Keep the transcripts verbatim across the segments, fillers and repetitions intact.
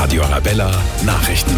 Radio Arabella Nachrichten.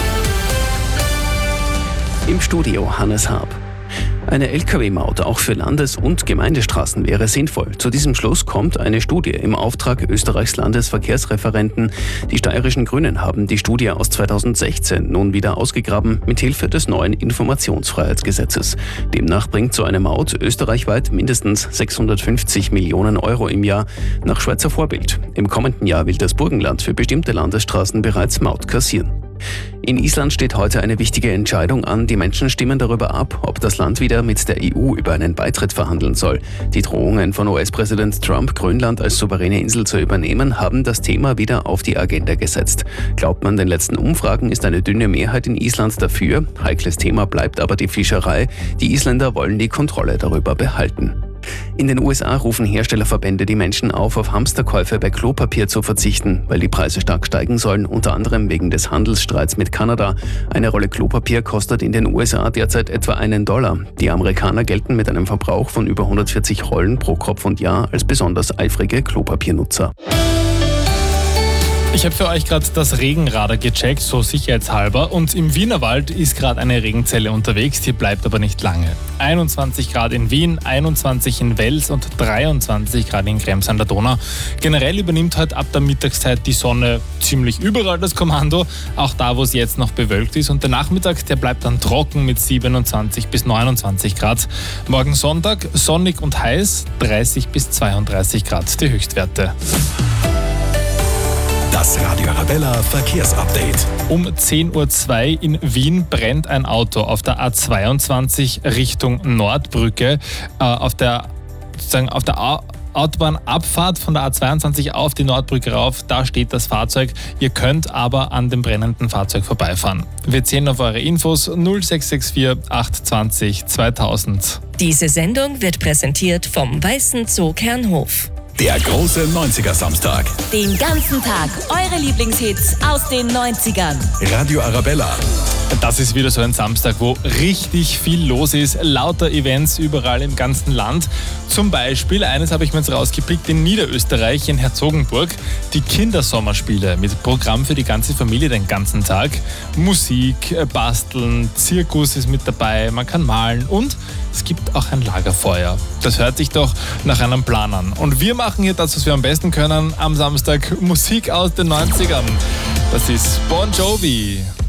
Im Studio Hannes Haab. Eine L K W-Maut auch für Landes- und Gemeindestraßen wäre sinnvoll. Zu diesem Schluss kommt eine Studie im Auftrag Österreichs Landesverkehrsreferenten. Die steirischen Grünen haben die Studie aus zweitausendsechzehn nun wieder ausgegraben, mithilfe des neuen Informationsfreiheitsgesetzes. Demnach bringt so eine Maut österreichweit mindestens sechshundertfünfzig Millionen Euro im Jahr nach Schweizer Vorbild. Im kommenden Jahr will das Burgenland für bestimmte Landesstraßen bereits Maut kassieren. In Island steht heute eine wichtige Entscheidung an. Die Menschen stimmen darüber ab, ob das Land wieder mit der E U über einen Beitritt verhandeln soll. Die Drohungen von U S-Präsident Trump, Grönland als souveräne Insel zu übernehmen, haben das Thema wieder auf die Agenda gesetzt. Glaubt man den letzten Umfragen, ist eine dünne Mehrheit in Island dafür. Heikles Thema bleibt aber die Fischerei. Die Isländer wollen die Kontrolle darüber behalten. In den U S A rufen Herstellerverbände die Menschen auf, auf Hamsterkäufe bei Klopapier zu verzichten, weil die Preise stark steigen sollen, unter anderem wegen des Handelsstreits mit Kanada. Eine Rolle Klopapier kostet in den U S A derzeit etwa einen Dollar. Die Amerikaner gelten mit einem Verbrauch von über hundertvierzig Rollen pro Kopf und Jahr als besonders eifrige Klopapiernutzer. Ich habe für euch gerade das Regenradar gecheckt, so sicherheitshalber. Und im Wienerwald ist gerade eine Regenzelle unterwegs, die bleibt aber nicht lange. einundzwanzig Grad in Wien, einundzwanzig in Wels und dreiundzwanzig Grad in Krems an der Donau. Generell übernimmt heute ab der Mittagszeit die Sonne ziemlich überall das Kommando, auch da, wo es jetzt noch bewölkt ist. Und der Nachmittag, der bleibt dann trocken mit siebenundzwanzig bis neunundzwanzig Grad. Morgen Sonntag sonnig und heiß, dreißig bis zweiunddreißig Grad die Höchstwerte. Das Radio Arabella Verkehrsupdate. Um zehn Uhr zwei in Wien brennt ein Auto auf der A zweiundzwanzig Richtung Nordbrücke. Äh, auf der, sozusagen auf der A- Autobahnabfahrt von der A zweiundzwanzig auf die Nordbrücke rauf, da steht das Fahrzeug. Ihr könnt aber an dem brennenden Fahrzeug vorbeifahren. Wir zählen auf eure Infos null sechs sechs vier acht zwei null zweitausend. Diese Sendung wird präsentiert vom Weißen Zoo Kernhof. Der große neunziger-Samstag. Den ganzen Tag eure Lieblingshits aus den neunzigern. Radio Arabella. Das ist wieder so ein Samstag, wo richtig viel los ist. Lauter Events überall im ganzen Land. Zum Beispiel, eines habe ich mir jetzt rausgepickt, in Niederösterreich, in Herzogenburg. Die Kindersommerspiele mit Programm für die ganze Familie den ganzen Tag. Musik, Basteln, Zirkus ist mit dabei, man kann malen und es gibt auch ein Lagerfeuer. Das hört sich doch nach einem Plan an. Und wir machen hier das, was wir am besten können, am Samstag Musik aus den neunzigern. Das ist Bon Jovi.